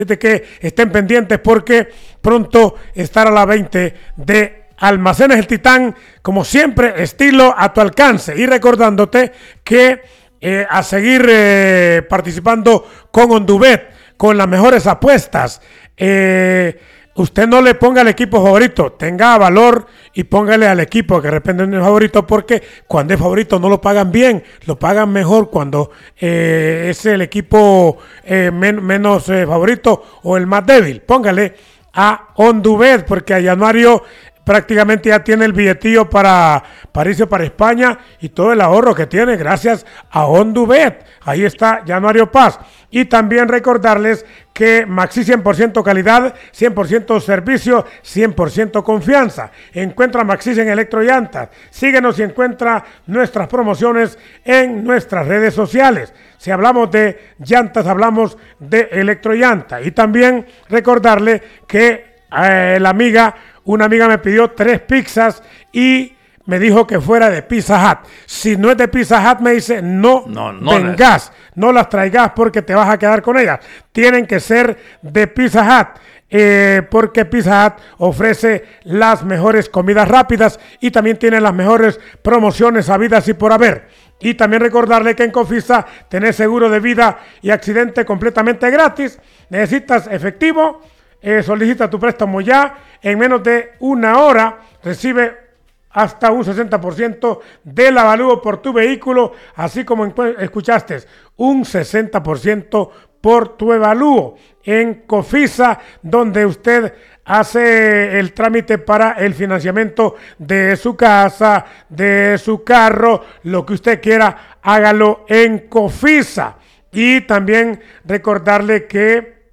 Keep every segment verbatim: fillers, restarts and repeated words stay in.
de que estén pendientes porque pronto estará a la veinte de Almacenes El Titán, como siempre, estilo a tu alcance. Y recordándote que eh, a seguir eh, participando con Ondubet, con las mejores apuestas. Eh, usted no le ponga al equipo favorito, tenga valor y póngale al equipo que de repente no es favorito, porque cuando es favorito no lo pagan bien, lo pagan mejor cuando eh, es el equipo eh, men- menos eh, favorito o el más débil. Póngale a Ondubet, porque a Januario prácticamente ya tiene el billetillo para París y para España y todo el ahorro que tiene gracias a Ondubet. Ahí está Januario Paz. Y también recordarles que Maxi cien por ciento calidad, cien por ciento servicio, cien por ciento confianza. Encuentra Maxi en Electrollantas. Síguenos y encuentra nuestras promociones en nuestras redes sociales. Si hablamos de llantas, hablamos de Electrollanta. Y también recordarle que eh, la amiga, una amiga me pidió tres pizzas y me dijo que fuera de Pizza Hut. Si no es de Pizza Hut, me dice, no, no, no vengas, no. no las traigas porque te vas a quedar con ellas. Tienen que ser de Pizza Hut, eh, porque Pizza Hut ofrece las mejores comidas rápidas y también tiene las mejores promociones habidas y por haber. Y también recordarle que en Cofisa tenés seguro de vida y accidente completamente gratis. Necesitas efectivo, eh, solicita tu préstamo ya. En menos de una hora recibe hasta un sesenta por ciento del avalúo por tu vehículo, así como escuchaste, un sesenta por ciento por tu avalúo en Cofisa, donde usted hace el trámite para el financiamiento de su casa, de su carro, lo que usted quiera, hágalo en Cofisa. Y también recordarle que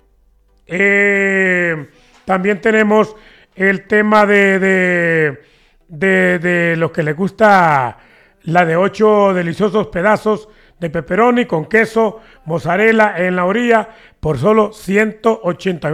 eh, también tenemos el tema de... de De, de los que les gusta la de ocho deliciosos pedazos de pepperoni con queso, mozzarella en la orilla por solo ciento ochenta y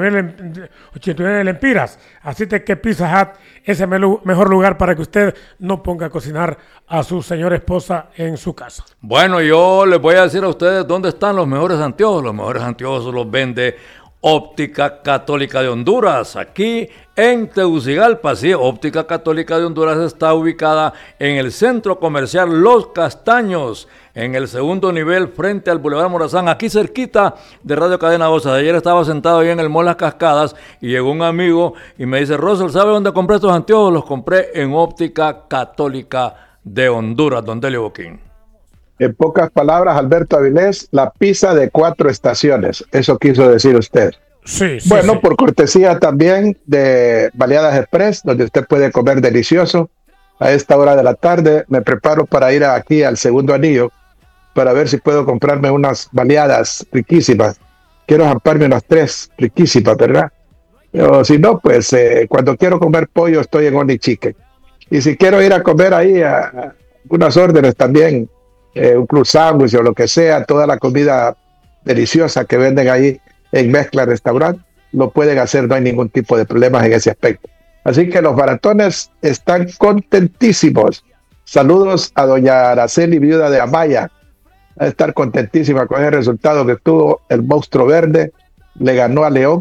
nueve lempiras. Así de que Pizza Hut es el mejor lugar para que usted no ponga a cocinar a su señora esposa en su casa. Bueno, yo les voy a decir a ustedes dónde están los mejores anteojos. Los mejores anteojos los vende Óptica Católica de Honduras, aquí en Tegucigalpa. Sí, Óptica Católica de Honduras está ubicada en el Centro Comercial Los Castaños, en el segundo nivel frente al Boulevard Morazán, aquí cerquita de Radio Cadena Osa. Ayer estaba sentado ahí en el Mall Las Cascadas y llegó un amigo y me dice, Russell, ¿sabe dónde compré estos anteojos? Los compré en Óptica Católica de Honduras, don Delio Boquín. En pocas palabras, Alberto Avilés, la pizza de cuatro estaciones. Eso quiso decir usted. Sí, sí. Bueno, sí. Por cortesía también de Baleadas Express, donde usted puede comer delicioso. A esta hora de la tarde me preparo para ir aquí al segundo anillo para ver si puedo comprarme unas baleadas riquísimas. Quiero zamparme unas tres riquísimas, ¿verdad? Pero si no, pues eh, cuando quiero comer pollo estoy en Only Chicken. Y si quiero ir a comer ahí a, a unas órdenes también, Eh, un club sándwich o lo que sea, toda la comida deliciosa que venden ahí en Mezcla Restaurant, lo pueden hacer, no hay ningún tipo de problemas en ese aspecto. Así que los baratones están contentísimos. Saludos a doña Araceli, viuda de Amaya, a estar contentísima con el resultado que tuvo el monstruo verde, le ganó a León,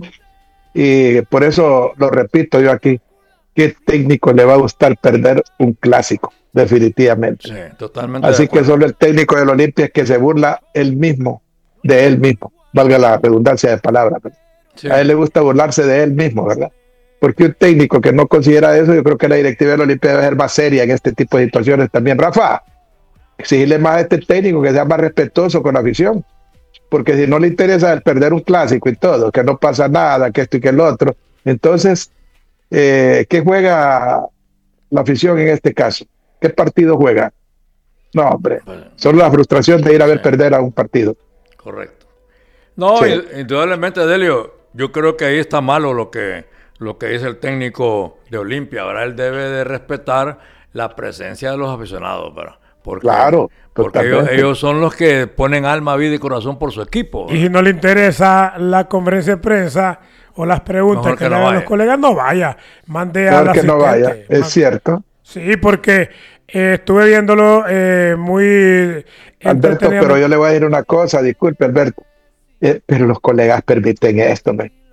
y por eso lo repito yo aquí, ¿qué técnico le va a gustar perder un clásico? Definitivamente. Sí, totalmente. Así que solo el técnico del Olimpia es que se burla él mismo, de él mismo, valga la redundancia de palabras. Sí. A él le gusta burlarse de él mismo, ¿verdad? Porque un técnico que no considera eso, yo creo que la directiva del Olimpia debe ser más seria en este tipo de situaciones también. Rafa, exigirle más a este técnico que sea más respetuoso con la afición, porque si no le interesa el perder un clásico y todo, que no pasa nada, que esto y que el otro, entonces, eh, ¿qué juega la afición en este caso? ¿Qué partido juega? No, hombre, solo la frustración de ir a ver sí. perder a un partido. Correcto. No, sí. indudablemente, Delio, yo creo que ahí está malo lo que, lo que dice el técnico de Olimpia. Ahora él debe de respetar la presencia de los aficionados, ¿verdad? Porque, claro, porque ellos, ellos son los que ponen alma, vida y corazón por su equipo, ¿verdad? Y si no le interesa la conferencia de prensa o las preguntas Mejor que, que le hagan los colegas, no vaya. Mande a la que no vaya, es Mande. cierto. Sí, porque eh, estuve viéndolo eh, muy Alberto, pero yo le voy a decir una cosa, disculpe Alberto, Eh, pero los colegas permiten esto, man.